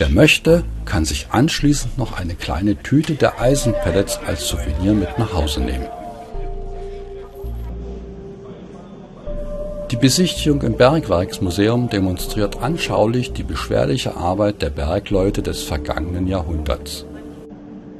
Wer möchte, kann sich anschließend noch eine kleine Tüte der Eisenpellets als Souvenir mit nach Hause nehmen. Die Besichtigung im Bergwerksmuseum demonstriert anschaulich die beschwerliche Arbeit der Bergleute des vergangenen Jahrhunderts.